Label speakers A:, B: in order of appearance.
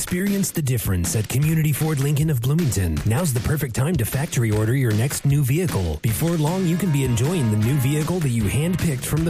A: Experience the difference at Community Ford Lincoln of Bloomington. Now's the perfect time to factory order your next new vehicle. Before long, you can be enjoying the new vehicle that you handpicked from the